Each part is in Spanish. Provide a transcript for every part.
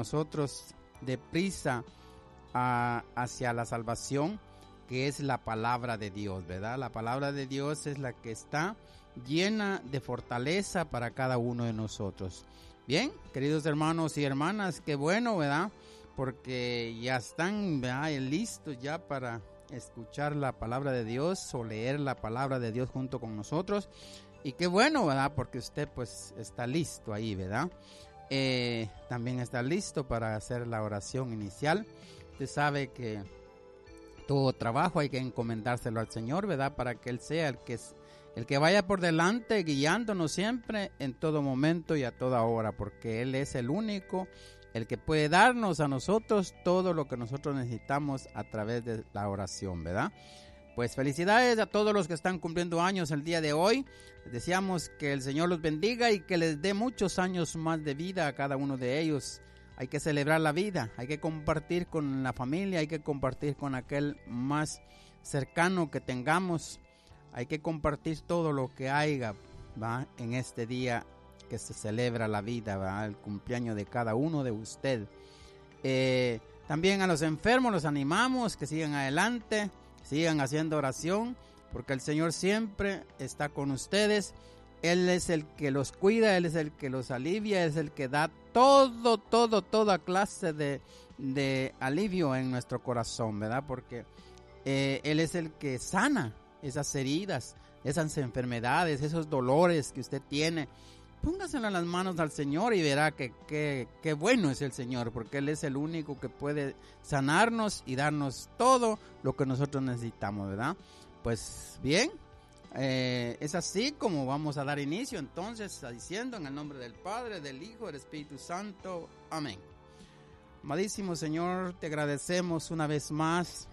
nosotros deprisa hacia la salvación, que es la palabra de Dios, ¿verdad? La palabra de Dios es la que está llena de fortaleza para cada uno de nosotros. Bien, queridos hermanos y hermanas, qué bueno, ¿verdad? Porque ya están, ¿verdad?, listos ya para escuchar la palabra de Dios o leer la palabra de Dios junto con nosotros. Y qué bueno, ¿verdad? Porque usted pues está listo ahí, ¿verdad? También está listo para hacer la oración inicial. Usted sabe que todo trabajo hay que encomendárselo al Señor, ¿verdad? Para que Él sea el que vaya por delante, guiándonos siempre, en todo momento y a toda hora, porque Él es el único, el que puede darnos a nosotros todo lo que nosotros necesitamos a través de la oración, ¿verdad? Pues felicidades a todos los que están cumpliendo años el día de hoy. Les deseamos que el Señor los bendiga y que les dé muchos años más de vida a cada uno de ellos. Hay que celebrar la vida, hay que compartir con la familia, hay que compartir con aquel más cercano que tengamos. Hay que compartir todo lo que haya, ¿va?, en este día que se celebra la vida, ¿va?, el cumpleaños de cada uno de ustedes. También a los enfermos los animamos que sigan adelante, sigan haciendo oración, porque el Señor siempre está con ustedes. Él es el que los cuida, Él es el que los alivia, Él es el que da toda clase de alivio en nuestro corazón, ¿verdad? Porque Él es el que sana esas heridas, esas enfermedades, esos dolores que usted tiene. Póngaselo en las manos al Señor y verá que bueno es el Señor, porque Él es el único que puede sanarnos y darnos todo lo que nosotros necesitamos, ¿verdad? Pues bien, es así como vamos a dar inicio entonces, diciendo en el nombre del Padre, del Hijo, del Espíritu Santo. Amén. Amadísimo Señor, te agradecemos una vez más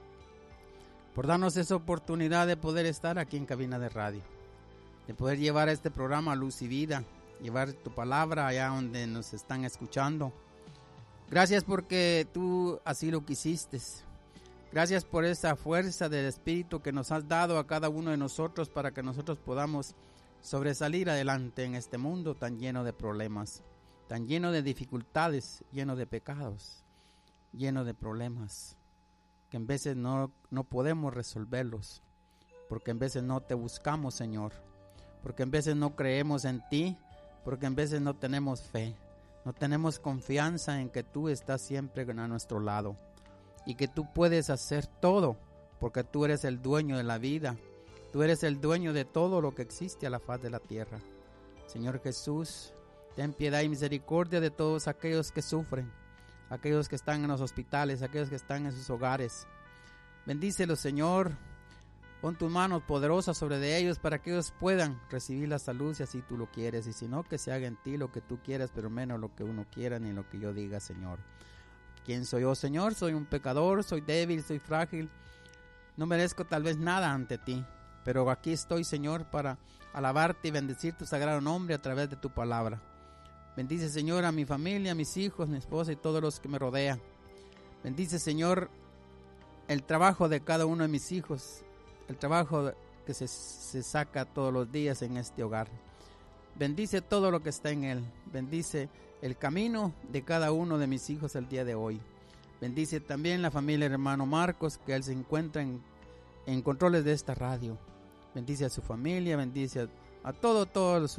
por darnos esa oportunidad de poder estar aquí en Cabina de Radio, de poder llevar este programa a luz y vida, llevar tu palabra allá donde nos están escuchando. Gracias porque tú así lo quisiste. Gracias por esa fuerza del Espíritu que nos has dado a cada uno de nosotros para que nosotros podamos sobresalir adelante en este mundo tan lleno de problemas, tan lleno de dificultades, lleno de pecados, lleno de problemas, que en veces no podemos resolverlos, porque en veces no te buscamos, Señor, porque en veces no creemos en ti, porque en veces no tenemos fe, no tenemos confianza en que tú estás siempre a nuestro lado y que tú puedes hacer todo, porque tú eres el dueño de la vida, tú eres el dueño de todo lo que existe a la faz de la tierra. Señor Jesús, ten piedad y misericordia de todos aquellos que sufren, aquellos que están en los hospitales, aquellos que están en sus hogares. Bendícelos, Señor. Pon tus manos poderosas sobre de ellos para que ellos puedan recibir la salud si así tú lo quieres. Y si no, que se haga en ti lo que tú quieras, pero menos lo que uno quiera ni lo que yo diga, Señor. ¿Quién soy yo, Señor? Soy un pecador, soy débil, soy frágil. No merezco tal vez nada ante ti, pero aquí estoy, Señor, para alabarte y bendecir tu sagrado nombre a través de tu palabra. Bendice, Señor, a mi familia, a mis hijos, mi esposa y todos los que me rodean. Bendice, Señor, el trabajo de cada uno de mis hijos, el trabajo que se saca todos los días en este hogar. Bendice todo lo que está en él. Bendice el camino de cada uno de mis hijos el día de hoy. Bendice también la familia del hermano Marcos, que él se encuentra en controles de esta radio. Bendice a su familia, bendice a todos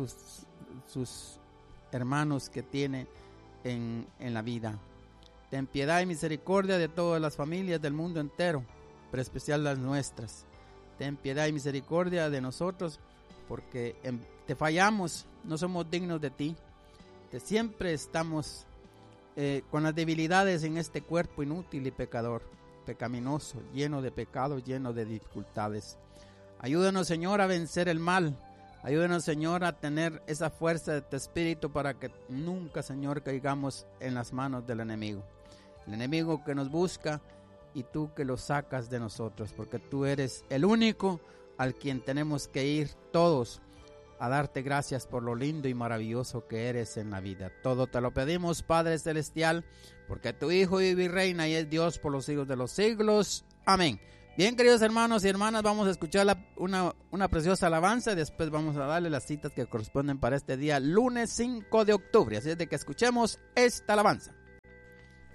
sus hermanos que tiene en la vida. Ten piedad y misericordia de todas las familias del mundo entero, pero especial las nuestras. Ten piedad y misericordia de nosotros, porque te fallamos, no somos dignos de ti. Siempre estamos con las debilidades en este cuerpo inútil y pecador, pecaminoso, lleno de pecados, lleno de dificultades. Ayúdanos, Señor, a vencer el mal. Ayúdanos, Señor, a tener esa fuerza de tu espíritu para que nunca, Señor, caigamos en las manos del enemigo. El enemigo que nos busca y tú que lo sacas de nosotros, porque tú eres el único al quien tenemos que ir todos a darte gracias por lo lindo y maravilloso que eres en la vida. Todo te lo pedimos, Padre Celestial, porque tu Hijo vive y reina y es Dios por los siglos de los siglos. Amén. Bien, queridos hermanos y hermanas, vamos a escuchar una preciosa alabanza y después vamos a darle las citas que corresponden para este día, lunes 5 de octubre. Así es de que escuchemos esta alabanza.